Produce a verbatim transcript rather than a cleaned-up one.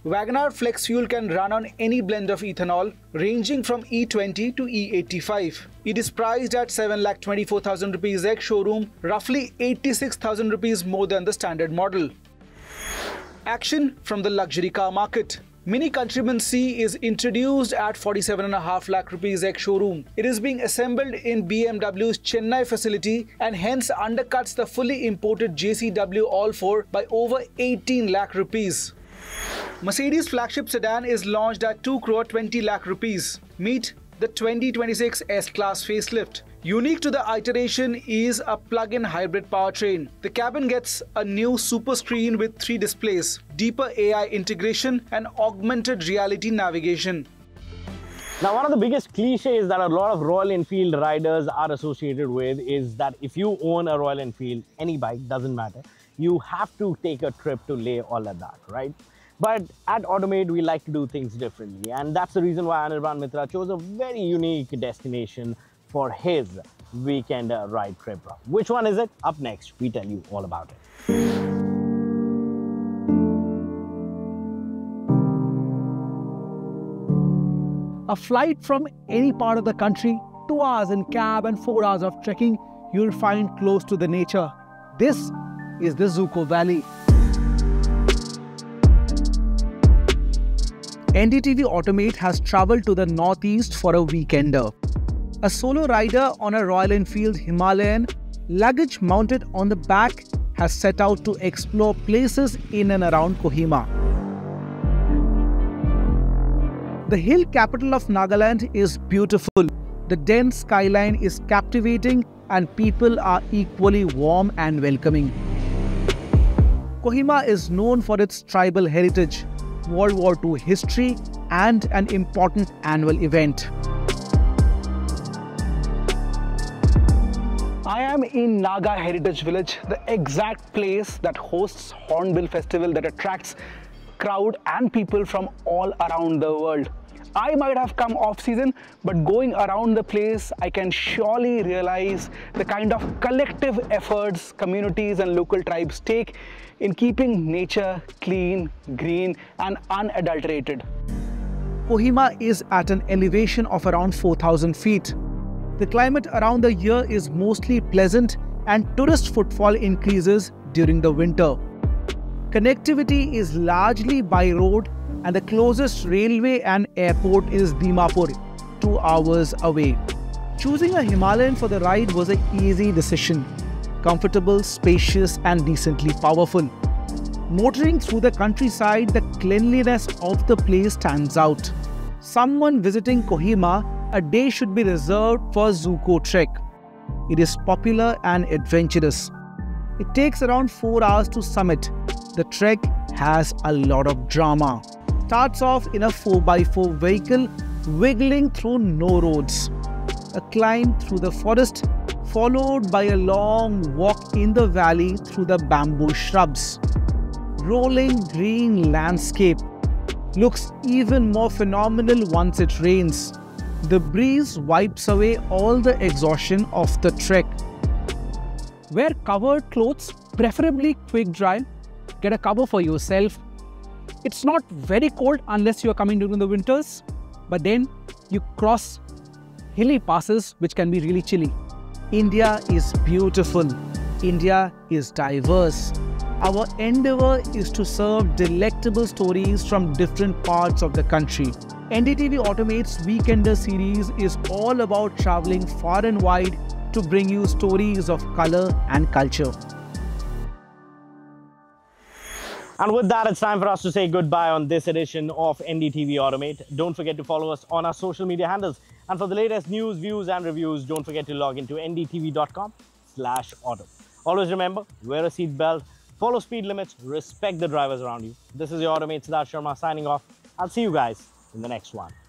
WagonR Flex Fuel can run on any blend of ethanol ranging from E twenty to E eighty-five. It is priced at seven lakh twenty-four thousand rupees ex-showroom, roughly eighty-six thousand rupees more than the standard model. Action from the luxury car market. Mini Countryman C is introduced at forty-seven point five lakh rupees ex-showroom. It is being assembled in B M W's Chennai facility and hence undercuts the fully imported J C W All four by over eighteen lakh rupees. Mercedes flagship sedan is launched at two crore twenty lakh rupees. Meet the twenty twenty-six S-Class facelift. Unique to the iteration is a plug-in hybrid powertrain. The cabin gets a new super screen with three displays, deeper A I integration and augmented reality navigation. Now, one of the biggest cliches that a lot of Royal Enfield riders are associated with is that if you own a Royal Enfield, any bike, doesn't matter, you have to take a trip to Leh or Ladakh, right? But at Automate, we like to do things differently. And that's the reason why Anirban Mitra chose a very unique destination for his weekend uh, ride trip. Which one is it? Up next, we tell you all about it. A flight from any part of the country, two hours in cab and four hours of trekking, you'll find close to the nature. This is the Zuko Valley. N D T V Automate has travelled to the northeast for a weekender. A solo rider on a Royal Enfield Himalayan, luggage mounted on the back, has set out to explore places in and around Kohima. The hill capital of Nagaland is beautiful. The dense skyline is captivating and people are equally warm and welcoming. Kohima is known for its tribal heritage, World War Two history and an important annual event. I am in Naga Heritage Village, the exact place that hosts Hornbill Festival that attracts crowd and people from all around the world. I might have come off season, but going around the place, I can surely realize the kind of collective efforts communities and local tribes take in keeping nature clean, green and unadulterated. Kohima is at an elevation of around four thousand feet. The climate around the year is mostly pleasant and tourist footfall increases during the winter. Connectivity is largely by road and the closest railway and airport is Dimapur, two hours away. Choosing a Himalayan for the ride was an easy decision. Comfortable, spacious and decently powerful. Motoring through the countryside, the cleanliness of the place stands out. Someone visiting Kohima, a day should be reserved for Zuko Trek. It is popular and adventurous. It takes around four hours to summit. The trek has a lot of drama. Starts off in a four by four vehicle, wiggling through no roads. A climb through the forest, followed by a long walk in the valley through the bamboo shrubs. Rolling green landscape looks even more phenomenal once it rains. The breeze wipes away all the exhaustion of the trek. Wear covered clothes, preferably quick dry. Get a cover for yourself. It's not very cold unless you are coming during the winters, but then you cross hilly passes which can be really chilly. India is beautiful. India is diverse. Our endeavor is to serve delectable stories from different parts of the country. N D T V Automate's Weekender series is all about traveling far and wide to bring you stories of color and culture. And with that, it's time for us to say goodbye on this edition of N D T V Automate. Don't forget to follow us on our social media handles. And for the latest news, views and reviews, don't forget to log into N D T V dot com slash auto. Always remember, wear a seatbelt, follow speed limits, respect the drivers around you. This is your Automate Siddharth Sharma signing off. I'll see you guys in the next one.